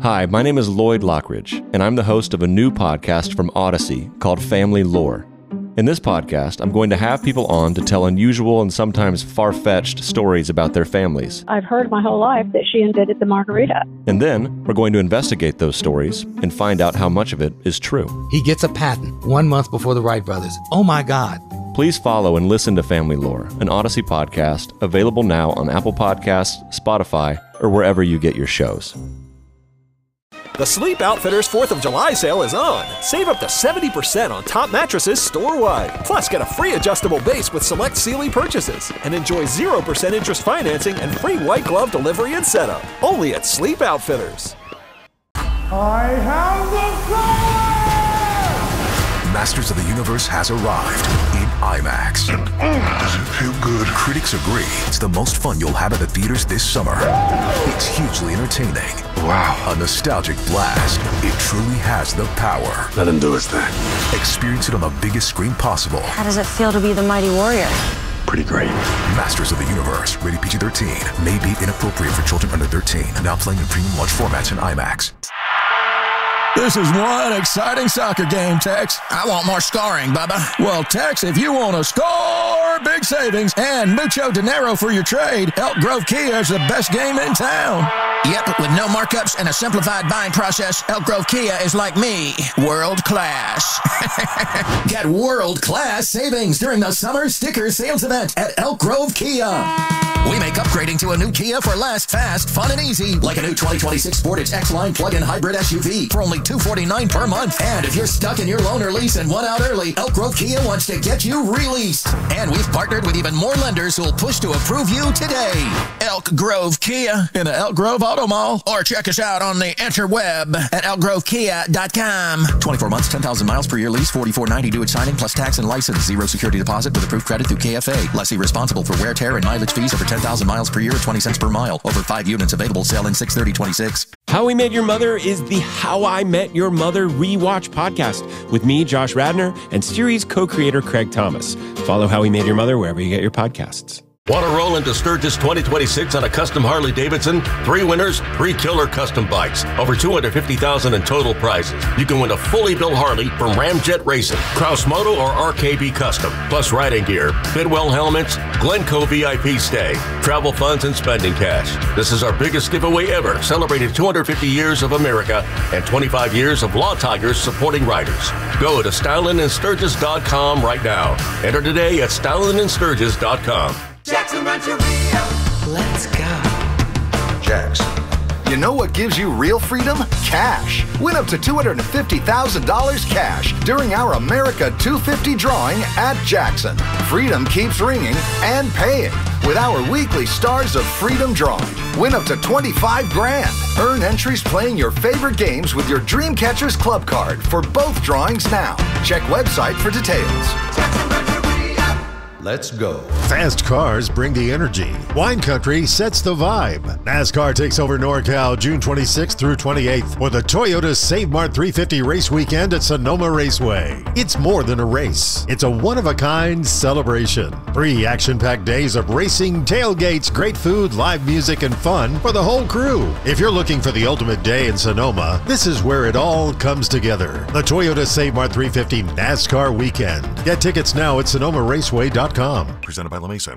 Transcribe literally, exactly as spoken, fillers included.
Hi, my name is Lloyd Lockridge, and I'm the host of a new podcast from Odyssey called Family Lore. In this podcast, I'm going to have people on to tell unusual and sometimes far-fetched stories about their families. I've heard my whole life that she invented the margarita. And then, we're going to investigate those stories and find out how much of it is true. He gets a patent one month before the Wright brothers. Oh my God. Please follow and listen to Family Lore, an Odyssey podcast, available now on Apple Podcasts, Spotify, or wherever you get your shows. The Sleep Outfitters fourth of July sale is on. Save up to seventy percent on top mattresses store-wide. Plus, get a free adjustable base with select Sealy purchases. And enjoy zero percent interest financing and free white glove delivery and setup. Only at Sleep Outfitters. I have the power! Masters of the Universe has arrived in IMAX. And oh, does it feel good? Critics agree it's the most fun you'll have at the theaters this summer. It's hugely entertaining. Wow. A nostalgic blast. It truly has the power. Let him do his thing. Experience it on the biggest screen possible. How does it feel to be the mighty warrior? Pretty great. Masters of the Universe, rated P G thirteen. May be inappropriate for children under thirteen. Now playing in premium large formats in IMAX. This is one exciting soccer game, Tex. I want more scoring, Bubba. Well, Tex, if you want to score big savings and mucho dinero for your trade, Elk Grove Kia is the best game in town. Yep, with no markups and a simplified buying process, Elk Grove Kia is like me, world class. Get world class savings during the summer sticker sales event at Elk Grove Kia. We make upgrading to a new Kia for less, fast, fun, and easy. Like a new twenty twenty-six Sportage X-Line plug-in hybrid S U V For only two hundred forty-nine dollars per month. And if you're stuck in your loan or lease and want out early, Elk Grove Kia wants to get you released. And we've partnered with even more lenders who'll push to approve you today. Elk Grove Kia in the Elk Grove Auto Mall. Or check us out on the interweb at elk grove kia dot com. twenty-four months, ten thousand miles per year lease, forty-four ninety due at signing, plus tax and license. Zero security deposit with approved credit through K F A. Lessee responsible for wear, tear, and mileage fees over ten thousand miles per year at twenty cents per mile. Over five units available. Sale in six thirty twenty-six. How We Met Your Mother is the How I Met Your Mother Rewatch podcast with me, Josh Radnor, and series co-creator Craig Thomas. Follow How We Met Your Mother wherever you get your podcasts. Want to roll into Sturgis twenty twenty-six on a custom Harley-Davidson? Three winners, three killer custom bikes. Over two hundred fifty thousand dollars in total prizes. You can win a fully built Harley from Ramjet Racing, Kraus Moto, or R K B Custom. Plus riding gear, Bidwell helmets, Glencoe V I P stay, travel funds, and spending cash. This is our biggest giveaway ever, celebrating two hundred fifty years of America and twenty-five years of Law Tigers supporting riders. Go to stylin and sturgis dot com right now. Enter today at stylin and sturgis dot com. Jackson Rancheria. Let's go. Jax, you know what gives you real freedom? Cash. Win up to two hundred fifty thousand dollars cash during our America two fifty drawing at Jackson. Freedom keeps ringing and paying with our weekly Stars of Freedom drawing. Win up to twenty-five grand. Earn entries playing your favorite games with your Dreamcatchers Club card for both drawings now. Check website for details. Jackson Rancheria. Let's go. Fast cars bring the energy. Wine Country sets the vibe. NASCAR takes over NorCal June twenty-sixth through twenty-eighth for the Toyota Save Mart three fifty race weekend at Sonoma Raceway. It's more than a race. It's a one-of-a-kind celebration. Three action-packed days of racing, tailgates, great food, live music, and fun for the whole crew. If you're looking for the ultimate day in Sonoma, this is where it all comes together. The Toyota Save Mart three fifty NASCAR weekend. Get tickets now at sonoma raceway dot com. Presented by La Mesa.